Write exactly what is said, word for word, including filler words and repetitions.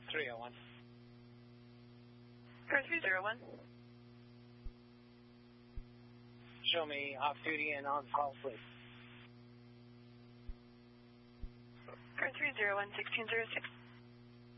three oh one. Car three zero one. Show me off-duty and on-call, please. Car three zero one, sixteen zero six.